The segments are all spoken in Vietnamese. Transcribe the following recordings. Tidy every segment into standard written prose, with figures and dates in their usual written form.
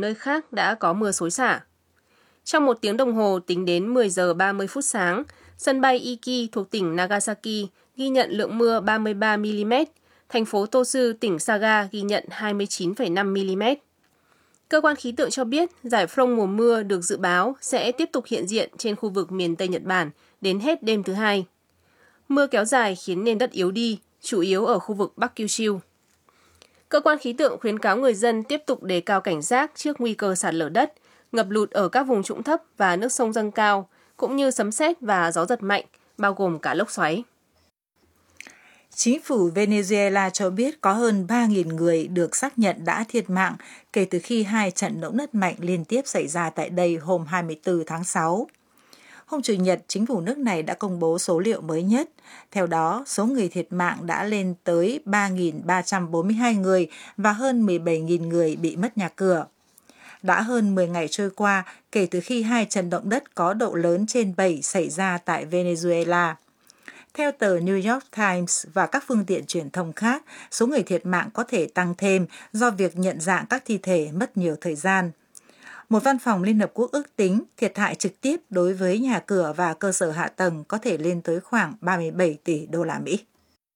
nơi khác đã có mưa xối xả. Trong 1 tiếng đồng hồ tính đến 10 giờ 30 phút sáng, sân bay Iki thuộc tỉnh Nagasaki ghi nhận lượng mưa 33 mm, thành phố Tosu, tỉnh Saga ghi nhận 29,5 mm. Cơ quan khí tượng cho biết giải phông mùa mưa được dự báo sẽ tiếp tục hiện diện trên khu vực miền Tây Nhật Bản đến hết đêm thứ Hai. Mưa kéo dài khiến nền đất yếu đi, chủ yếu ở khu vực Bắc Kyushu. Cơ quan khí tượng khuyến cáo người dân tiếp tục đề cao cảnh giác trước nguy cơ sạt lở đất, ngập lụt ở các vùng trũng thấp và nước sông dâng cao, cũng như sấm sét và gió giật mạnh, bao gồm cả lốc xoáy. Chính phủ Venezuela cho biết có hơn 3.000 người được xác nhận đã thiệt mạng kể từ khi 2 trận động đất mạnh liên tiếp xảy ra tại đây hôm 24 tháng 6. Hôm Chủ nhật, chính phủ nước này đã công bố số liệu mới nhất. Theo đó, số người thiệt mạng đã lên tới 3.342 người và hơn 17.000 người bị mất nhà cửa. Đã hơn 10 ngày trôi qua kể từ khi 2 trận động đất có độ lớn trên 7 xảy ra tại Venezuela. Theo tờ New York Times và các phương tiện truyền thông khác, số người thiệt mạng có thể tăng thêm do việc nhận dạng các thi thể mất nhiều thời gian. Một văn phòng Liên Hợp Quốc ước tính thiệt hại trực tiếp đối với nhà cửa và cơ sở hạ tầng có thể lên tới khoảng 37 tỷ đô la Mỹ.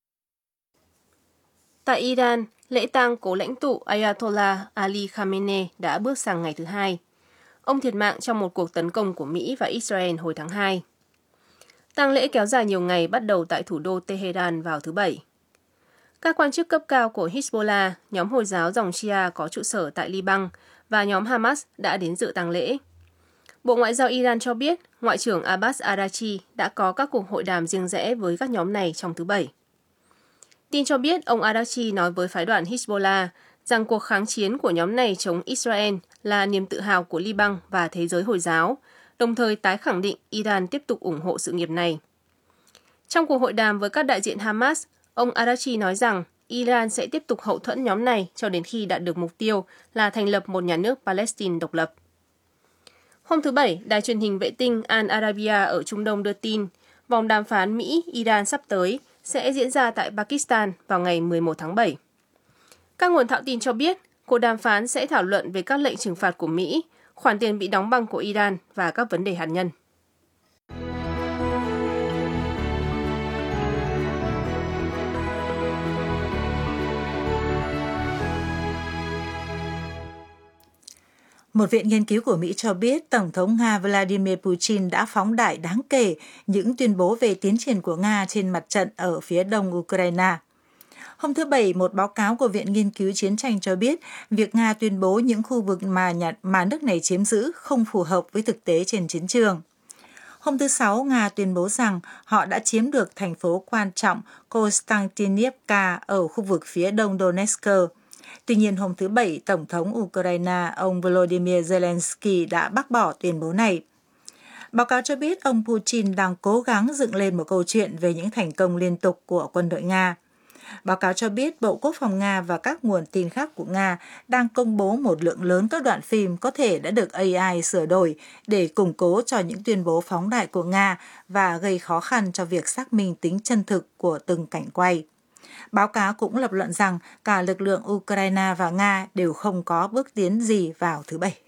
Tại Iran, lễ tang cố lãnh tụ Ayatollah Ali Khamenei đã bước sang ngày thứ Hai. Ông thiệt mạng trong một cuộc tấn công của Mỹ và Israel hồi tháng 2. Tang lễ kéo dài nhiều ngày bắt đầu tại thủ đô Tehran vào thứ Bảy. Các quan chức cấp cao của Hezbollah, nhóm Hồi giáo dòng Shia có trụ sở tại Liban, và nhóm Hamas đã đến dự tang lễ. Bộ Ngoại giao Iran cho biết Ngoại trưởng Abbas Araghchi đã có các cuộc hội đàm riêng rẽ với các nhóm này trong thứ Bảy. Tin cho biết ông Araghchi nói với phái đoàn Hezbollah rằng cuộc kháng chiến của nhóm này chống Israel là niềm tự hào của Liban và thế giới Hồi giáo, đồng thời tái khẳng định Iran tiếp tục ủng hộ sự nghiệp này. Trong cuộc hội đàm với các đại diện Hamas, ông Araghchi nói rằng Iran sẽ tiếp tục hậu thuẫn nhóm này cho đến khi đạt được mục tiêu là thành lập một nhà nước Palestine độc lập. Hôm thứ Bảy, đài truyền hình vệ tinh Al Arabiya ở Trung Đông đưa tin vòng đàm phán Mỹ-Iran sắp tới sẽ diễn ra tại Pakistan vào ngày 11 tháng 7. Các nguồn thạo tin cho biết cuộc đàm phán sẽ thảo luận về các lệnh trừng phạt của Mỹ, khoản tiền bị đóng băng của Iran và các vấn đề hạt nhân. Một viện nghiên cứu của Mỹ cho biết Tổng thống Nga Vladimir Putin đã phóng đại đáng kể những tuyên bố về tiến triển của Nga trên mặt trận ở phía đông Ukraine. Hôm thứ Bảy, một báo cáo của Viện Nghiên cứu Chiến tranh cho biết việc Nga tuyên bố những khu vực mà nước này chiếm giữ không phù hợp với thực tế trên chiến trường. Hôm thứ Sáu, Nga tuyên bố rằng họ đã chiếm được thành phố quan trọng Konstantinivka ở khu vực phía đông Donetsk. Tuy nhiên, hôm thứ Bảy, Tổng thống Ukraine ông Volodymyr Zelensky đã bác bỏ tuyên bố này. Báo cáo cho biết ông Putin đang cố gắng dựng lên một câu chuyện về những thành công liên tục của quân đội Nga. Báo cáo cho biết Bộ Quốc phòng Nga và các nguồn tin khác của Nga đang công bố một lượng lớn các đoạn phim có thể đã được AI sửa đổi để củng cố cho những tuyên bố phóng đại của Nga và gây khó khăn cho việc xác minh tính chân thực của từng cảnh quay. Báo cáo cũng lập luận rằng cả lực lượng Ukraine và Nga đều không có bước tiến gì vào thứ Bảy.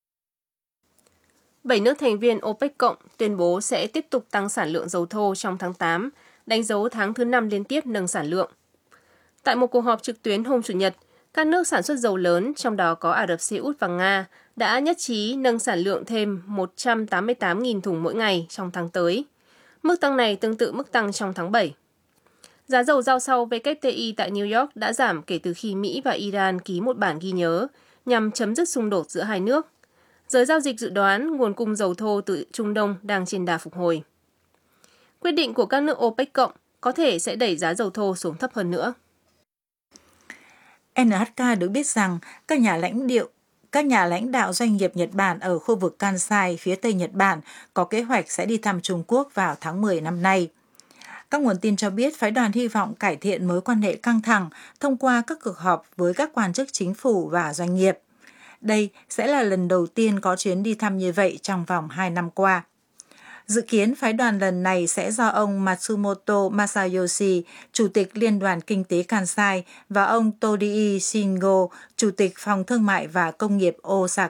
7 nước thành viên OPEC cộng tuyên bố sẽ tiếp tục tăng sản lượng dầu thô trong tháng 8, đánh dấu tháng thứ 5 liên tiếp nâng sản lượng. Tại một cuộc họp trực tuyến hôm Chủ nhật, các nước sản xuất dầu lớn, trong đó có Ả Rập Xê Út và Nga, đã nhất trí nâng sản lượng thêm 188.000 thùng mỗi ngày trong tháng tới. Mức tăng này tương tự mức tăng trong tháng 7. Giá dầu giao sau WTI tại New York đã giảm kể từ khi Mỹ và Iran ký một bản ghi nhớ nhằm chấm dứt xung đột giữa hai nước. Giới giao dịch dự đoán nguồn cung dầu thô từ Trung Đông đang trên đà phục hồi. Quyết định của các nước OPEC cộng có thể sẽ đẩy giá dầu thô xuống thấp hơn nữa. NHK được biết rằng các nhà lãnh đạo doanh nghiệp Nhật Bản ở khu vực Kansai, phía Tây Nhật Bản có kế hoạch sẽ đi thăm Trung Quốc vào tháng 10 năm nay. Các nguồn tin cho biết phái đoàn hy vọng cải thiện mối quan hệ căng thẳng thông qua các cuộc họp với các quan chức chính phủ và doanh nghiệp. Đây sẽ là lần đầu tiên có chuyến đi thăm như vậy trong vòng 2 năm qua. Dự kiến phái đoàn lần này sẽ do ông Matsumoto Masayoshi, Chủ tịch Liên đoàn Kinh tế Kansai, và ông Todii Shingo, Chủ tịch Phòng Thương mại và Công nghiệp Osaka